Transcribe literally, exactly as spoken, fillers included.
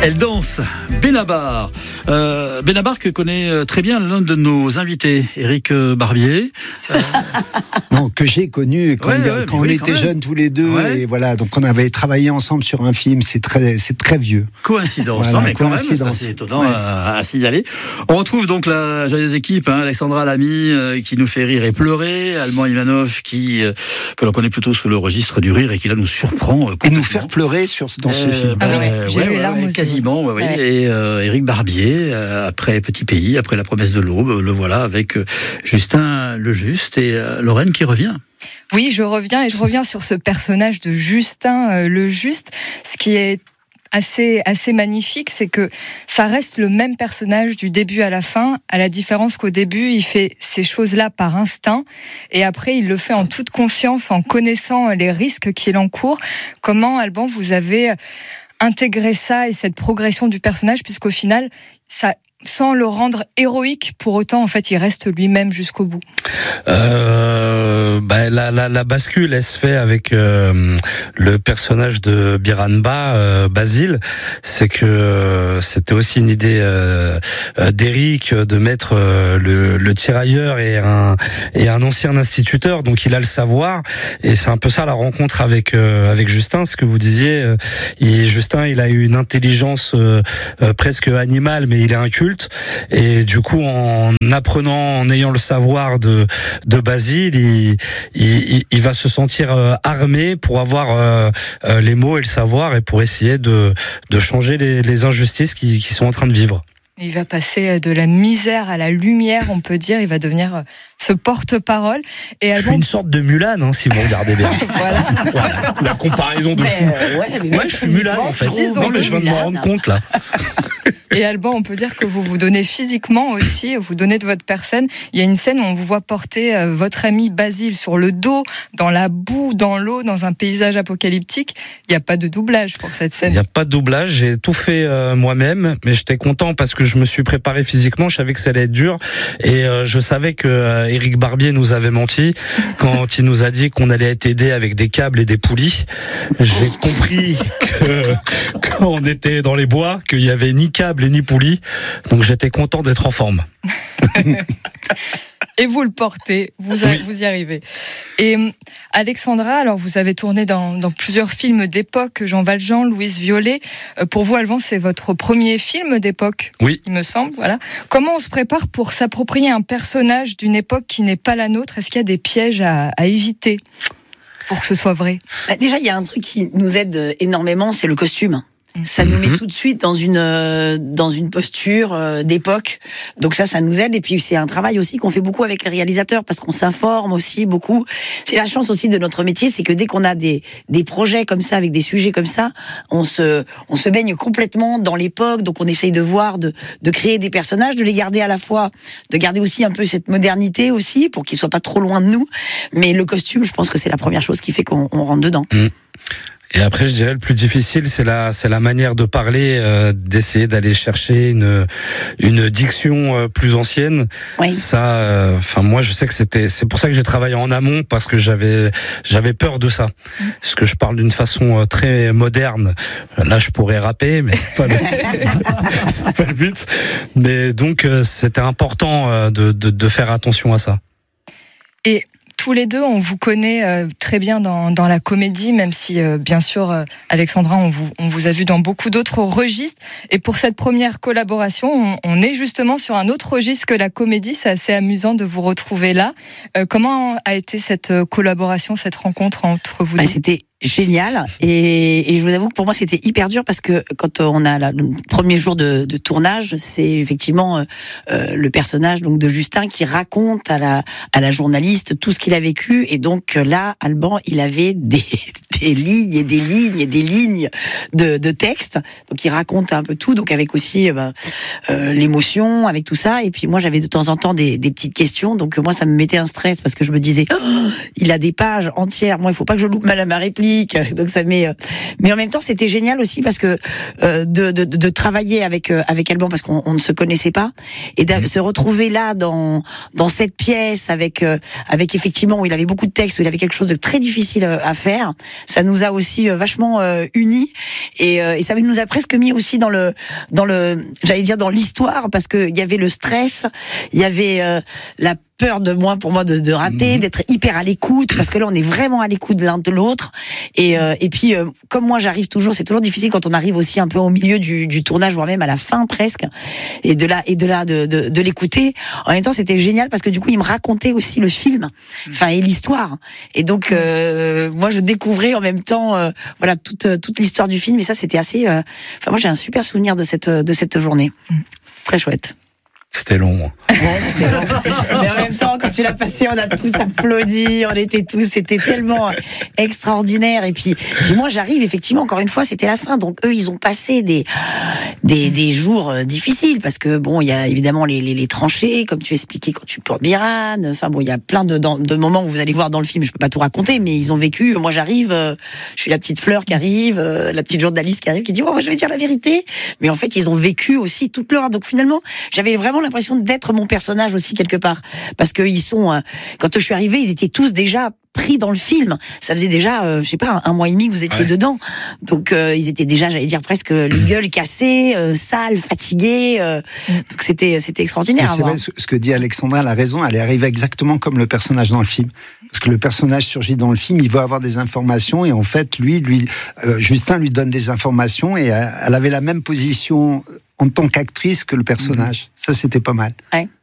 Elle danse, Benabar. Euh, Benabar que connaît très bien l'un de nos invités, Éric Barbier. Euh... non, que j'ai connu quand, ouais, il, ouais, quand on oui, était quand jeunes tous les deux. Ouais. Et voilà, donc on avait travaillé ensemble sur un film, c'est très, c'est très vieux. Coïncidence, voilà, non, mais quand coïncidence. même, ça, c'est étonnant ouais. à, à signaler. On retrouve donc la joyeuse équipe, hein, Alexandra Lamy, euh, qui nous fait rire et pleurer, Alban Ivanov, qui, euh, que l'on connaît plutôt sous le registre du rire et qui là nous surprend. Euh, et nous faire pleurer sur, dans euh, ce film. Ah bah, oui, j'ai ouais, eu les ouais, larmes ouais, aux yeux. quasiment, ouais, ouais. Et euh, Éric Barbier, euh, après Petit Pays, après La Promesse de l'Aube, le voilà avec euh, Justin Lejuste et euh, Lorraine qui revient. Oui, je reviens et je reviens sur ce personnage de Justin euh, Lejuste. Ce qui est assez assez magnifique, c'est que ça reste le même personnage du début à la fin, à la différence qu'au début, il fait ces choses-là par instinct et après, il le fait en toute conscience, en connaissant les risques qu'il encourt. Comment, Alban, vous avez intégré ça et cette progression du personnage, puisqu'au final, ça, sans le rendre héroïque, pour autant, en fait, il reste lui-même jusqu'au bout. Euh, bah, la, la, la bascule, elle se fait avec euh, le personnage de Biranba, euh, Basile. C'est que euh, c'était aussi une idée euh, d'Éric de mettre euh, le, le tirailleur et un et un ancien instituteur, donc il a le savoir. Et c'est un peu ça la rencontre avec euh, avec Justin, ce que vous disiez. Euh, il, Justin, il a eu une intelligence euh, euh, presque animale, mais il est inculte. Et du coup, en apprenant, en ayant le savoir de de Basile, il, il, il va se sentir euh, armé pour avoir euh, euh, les mots et le savoir et pour essayer de, de changer les, les injustices qui, qui sont en train de vivre. Il va passer de la misère à la lumière, on peut dire. Il va devenir ce porte-parole. Et je suis une sorte de Mulan, hein, si vous regardez bien. Voilà. Voilà. La comparaison de mais fou. Euh, ouais, mais ouais, je suis Mulan, en fait. Non, mais je viens de m'en rendre compte, là. Et Alban, on peut dire que vous vous donnez physiquement aussi, vous donnez de votre personne. Il y a une scène où on vous voit porter euh, votre ami Basile sur le dos, dans la boue, dans l'eau, dans un paysage apocalyptique. Il n'y a pas de doublage pour cette scène. Il n'y a pas de doublage, j'ai tout fait euh, moi-même, mais j'étais content parce que je me suis préparé physiquement, je savais que ça allait être dur, et euh, je savais que euh, Éric Barbier nous avait menti quand il nous a dit qu'on allait être aidé avec des câbles et des poulies. J'ai compris que quand on était dans les bois, qu'il n'y avait ni câbles ni poulies, donc j'étais content d'être en forme. Et vous le portez, vous, a, oui. vous y arrivez. Et Alexandra, alors vous avez tourné dans, dans plusieurs films d'époque, Jean Valjean, Louise Violet. Euh, pour vous, Alban, c'est votre premier film d'époque, oui. il me semble. Voilà. Comment on se prépare pour s'approprier un personnage d'une époque qui n'est pas la nôtre ? Est-ce qu'il y a des pièges à, à éviter pour que ce soit vrai ? Bah, déjà, il y a un truc qui nous aide énormément, c'est le costume. Ça nous met tout de suite dans une euh, dans une posture euh, d'époque. Donc ça, ça nous aide. Et puis c'est un travail aussi qu'on fait beaucoup avec les réalisateurs parce qu'on s'informe aussi beaucoup. C'est la chance aussi de notre métier, c'est que dès qu'on a des des projets comme ça avec des sujets comme ça, on se on se baigne complètement dans l'époque. Donc on essaye de voir, de de créer des personnages, de les garder à la fois, de garder aussi un peu cette modernité aussi pour qu'ils soient pas trop loin de nous. Mais le costume, je pense que c'est la première chose qui fait qu'on on rentre dedans. Mmh. Et après, je dirais le plus difficile, c'est la, c'est la manière de parler, euh, d'essayer d'aller chercher une, une diction euh, plus ancienne. Oui. Ça, enfin euh, moi, je sais que c'était, c'est pour ça que j'ai travaillé en amont parce que j'avais, j'avais peur de ça, mmh. parce que je parle d'une façon euh, très moderne. Là, je pourrais rapper, mais c'est pas le, c'est pas le but. Mais donc, euh, c'était important euh, de, de, de faire attention à ça. Et tous les deux, on vous connaît euh, très bien dans, dans la comédie, même si, euh, bien sûr, euh, Alexandra, on vous, on vous a vu dans beaucoup d'autres registres. Et pour cette première collaboration, on, on est justement sur un autre registre que la comédie. C'est assez amusant de vous retrouver là. Euh, comment a été cette collaboration, cette rencontre entre vous bah, deux ? C'était génial et, et je vous avoue que pour moi c'était hyper dur parce que quand on a la, le premier jour de, de tournage, c'est effectivement euh, le personnage donc de Justin qui raconte à la à la journaliste tout ce qu'il a vécu et donc là Alban il avait des des lignes et des lignes et des lignes de de texte, donc il raconte un peu tout, donc avec aussi euh, euh, l'émotion, avec tout ça, et puis moi j'avais de temps en temps des des petites questions, donc moi ça me mettait un stress parce que je me disais oh, il a des pages entières, moi il faut pas que je loupe mal à ma réplique. public. Donc ça met. Mais en même temps, c'était génial aussi parce que euh, de, de, de travailler avec euh, avec Alban parce qu'on on ne se connaissait pas et de se retrouver là dans dans cette pièce avec euh, avec effectivement où il avait beaucoup de textes, où il avait quelque chose de très difficile à faire. Ça nous a aussi euh, vachement euh, unis et, euh, et ça nous a presque mis aussi dans le dans le j'allais dire dans l'histoire parce que il y avait le stress, il y avait euh, la peur de moi pour moi de, de rater, mmh. d'être hyper à l'écoute parce que là on est vraiment à l'écoute de l'un de l'autre et euh, et puis euh, comme moi j'arrive toujours, c'est toujours difficile quand on arrive aussi un peu au milieu du, du tournage voire même à la fin presque et de là et de là de, de, de l'écouter. En même temps c'était génial parce que du coup il me racontait aussi le film, enfin et l'histoire et donc euh, moi je découvrais en même temps euh, voilà toute toute l'histoire du film et ça c'était assez. Euh, enfin moi j'ai un super souvenir de cette de cette journée, très chouette. C'était long. Ouais, c'était long. Mais en même temps, quand tu l'as passé, on a tous applaudi, on était tous, c'était tellement extraordinaire. Et puis, puis moi, j'arrive, effectivement, encore une fois, c'était la fin. Donc, eux, ils ont passé des, des, des jours difficiles parce que, bon, il y a évidemment les, les, les tranchées, comme tu expliquais quand tu portes Biran. Enfin, bon, il y a plein de, de moments où vous allez voir dans le film, je peux pas tout raconter, mais ils ont vécu. Moi, j'arrive, euh, je suis la petite Fleur qui arrive, euh, la petite journaliste qui arrive, qui dit, oh, moi, je vais dire la vérité. Mais en fait, ils ont vécu aussi toute leur. Donc, finalement, j'avais vraiment l'impression d'être mon personnage aussi quelque part parce que ils sont euh, quand je suis arrivée ils étaient tous déjà pris dans le film. Ça faisait déjà euh, je sais pas un, un mois et demi que vous étiez ouais. dedans donc euh, ils étaient déjà j'allais dire presque les gueules cassées, euh, sales, fatigués, euh, donc c'était c'était extraordinaire. C'est vrai, ce que dit Alexandra, elle a raison, elle est arrivée exactement comme le personnage dans le film parce que le personnage surgit dans le film, il veut avoir des informations et en fait lui lui euh, Justin lui donne des informations et elle, elle avait la même position en tant qu'actrice que le personnage. Mmh. Ça, c'était pas mal. Ouais.